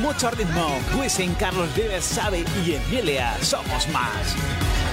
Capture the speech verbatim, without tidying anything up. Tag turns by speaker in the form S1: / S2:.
S1: mucho ritmo. Wisin, Carlos Vives, Xavi y Emilia. Somos más.